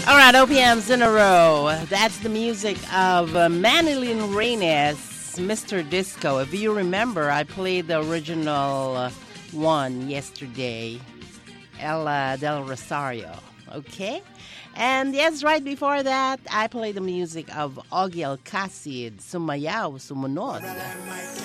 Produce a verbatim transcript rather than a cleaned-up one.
All right, O P Ms in a row. That's the music of uh, Manilyn Reyes, Mister Disco. If you remember, I played the original uh, one yesterday, Ella Del Rosario. Okay? And yes, right before that, I played the music of Ogie Alcacid, Sumayaw, Sumunod.